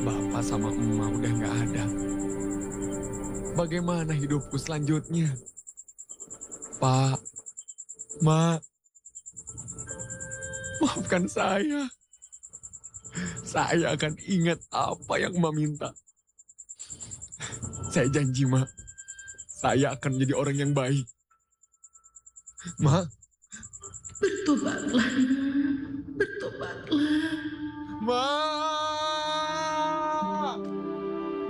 Bapak sama emak udah nggak ada. Bagaimana hidupku selanjutnya? Pak, Mak, maafkan saya. Saya akan ingat apa yang Mak minta. Saya janji, Mak. Saya akan menjadi orang yang baik. Mak, Bertobatlah, bertobatlah. Mak.